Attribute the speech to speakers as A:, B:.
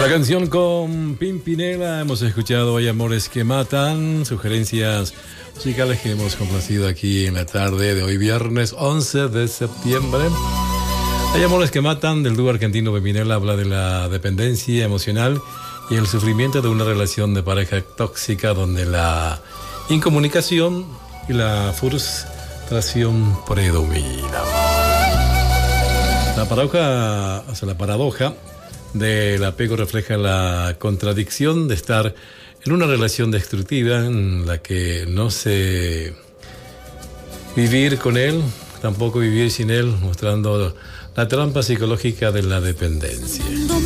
A: La canción con Pimpinela, hemos escuchado Hay amores que matan, sugerencias musicales que hemos complacido aquí en la tarde de hoy, viernes 11 de septiembre. Hay amores que matan, del dúo argentino Pimpinela, habla de la dependencia emocional y el sufrimiento de una relación de pareja tóxica donde la incomunicación y la frustración predomina. La paradoja del apego refleja la contradicción de estar en una relación destructiva en la que no sé vivir con él, tampoco vivir sin él, mostrando la trampa psicológica de la dependencia.